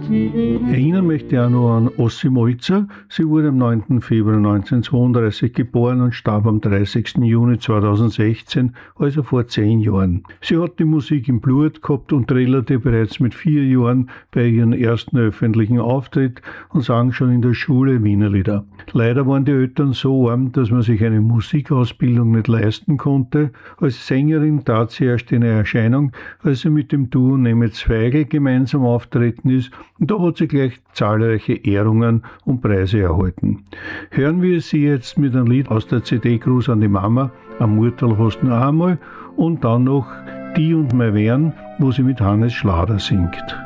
Erinnern möchte ich auch noch an Ossi Molzer. Sie wurde am 9. Februar 1932 geboren und starb am 30. Juni 2016, also vor 10 Jahren. Sie hat die Musik im Blut gehabt und trällerte bereits mit 4 Jahren bei ihrem ersten öffentlichen Auftritt und sang schon in der Schule Wienerlieder. Leider waren die Eltern so arm, dass man sich eine Musikausbildung nicht leisten konnte. Als Sängerin tat sie erst in Erscheinung, als sie mit dem Duo Nemetz Feigl gemeinsam auftreten ist, und da hat sie gleich zahlreiche Ehrungen und Preise erhalten. Hören wir sie jetzt mit einem Lied aus der CD Gruß an die Mama, am Murtal hast du noch einmal, und dann noch Die und mein Wern, wo sie mit Hannes Schlader singt.